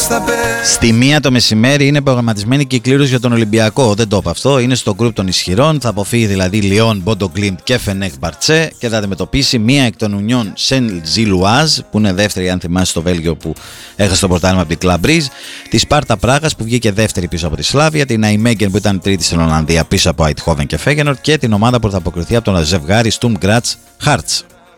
Στη 1 το μεσημέρι είναι προγραμματισμένη και η κλήρωση για τον Ολυμπιακό. Δεν το είπα αυτό. Είναι στο γκρουπ των ισχυρών. Θα αποφύγει δηλαδή Λιόν, Μπόντο Γκλίμπ και Φενέχ Μπαρτσέ και θα αντιμετωπίσει μία εκ των Ουνιών Σεν Ζιλουάζ, που είναι δεύτερη, αν θυμάσαι, στο Βέλγιο που έχασε το πρωτάθλημα από την Κλαμπρίζ. Τη Σπάρτα Πράγας που βγήκε δεύτερη πίσω από τη Σλάβια. Την Αϊμέγγεν που ήταν τρίτη στην Ολλανδία πίσω από Αιτχόβεν και Φέγενορ. Και την ομάδα που θα αποκριθεί από τον ζευγάρι Στουμ Γκράτς Χάρτς.